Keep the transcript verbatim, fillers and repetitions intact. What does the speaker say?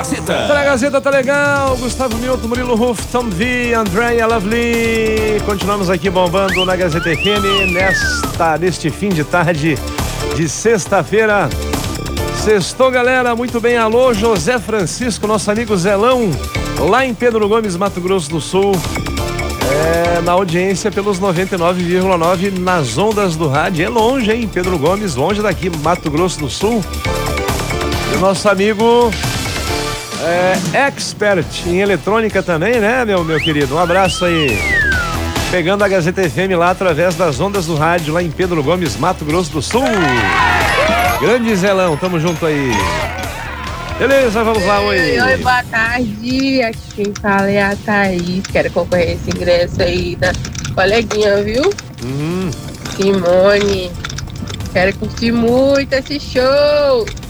Tá na Gazeta, tá legal. Gustavo Milton, Murilo Ruff, Tom V, Andréia Lovely. Continuamos aqui bombando na Gazeta F M nesta, neste fim de tarde de sexta-feira. Sextou, galera, muito bem. Alô, José Francisco, nosso amigo Zelão, lá em Pedro Gomes, Mato Grosso do Sul. É, na audiência pelos noventa e nove vírgula nove nas ondas do rádio. É longe, hein? Pedro Gomes, longe daqui, Mato Grosso do Sul. E o nosso amigo é, expert em eletrônica também, né, meu, meu querido? Um abraço aí. Pegando a Gazeta F M lá através das ondas do rádio, lá em Pedro Gomes, Mato Grosso do Sul. Grande Zelão, tamo junto aí. Beleza, vamos lá, oi. Oi, oi, boa tarde. Aqui quem fala é a Thaís. Quero concorrer esse ingresso aí da coleguinha, viu? Uhum. Simone. Quero curtir muito esse show.